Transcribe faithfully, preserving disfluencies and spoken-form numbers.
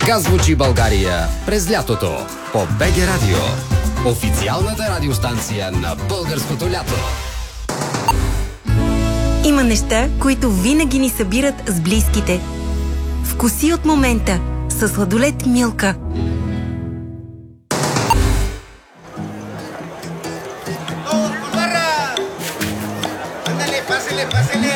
Така звучи България през лятото по БГ Радио. Официалната радиостанция на българското лято. Има неща, които винаги ни събират с близките. Вкуси от момента със сладолед Милка. Pásele, pásele.